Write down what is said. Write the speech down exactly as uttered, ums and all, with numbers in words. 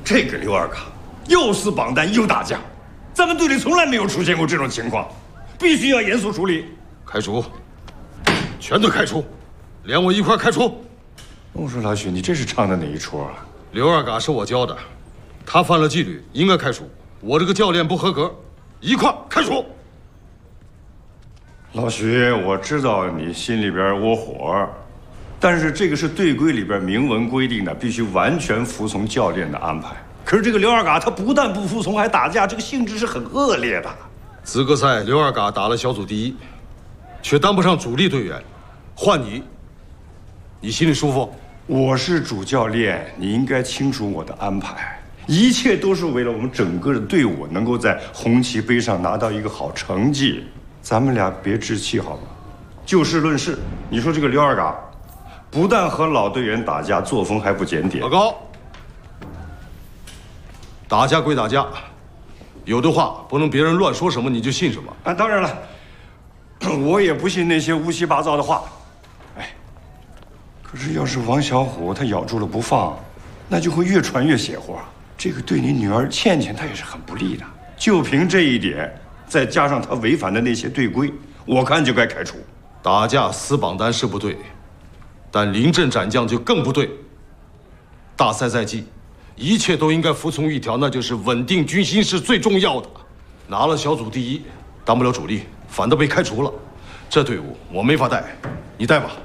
这个刘二嘎又是榜单又打架，咱们队里从来没有出现过这种情况，必须要严肃处理。 开除，全都开除，连我一块开除。 我说老许，你这是唱的哪一出啊？ 刘二嘎是我教的，他犯了纪律，应该开除。我这个教练不合格，一块开除。 老许，我知道你心里边窝火，但是这个是队规里边明文规定的，必须完全服从教练的安排。可是这个刘二嘎他不但不服从，还打架，这个性质是很恶劣的。 资格赛刘二嘎打了小组第一，却当不上主力队员，换你，你心里舒服？ 我是主教练，你应该清楚我的安排，一切都是为了我们整个的队伍能够在红旗杯上拿到一个好成绩。咱们俩别置气好吗？就事论事。你说这个刘二嘎，不但和老队员打架，作风还不检点。 老高，打架归打架，有的话不能别人乱说什么你就信什么啊！当然了，我也不信那些乌七八糟的话。哎，可是要是王小虎他咬住了不放，那就会越传越邪乎。这个对你女儿倩倩她也是很不利的。就凭这一点。再加上他违反的那些队规，我看就该开除。 打架撕榜单是不对，但临阵斩将就更不对。大赛在即，一切都应该服从一条，那就是稳定军心是最重要的。拿了小组第一，当不了主力，反倒被开除了，这队伍我没法带，你带吧。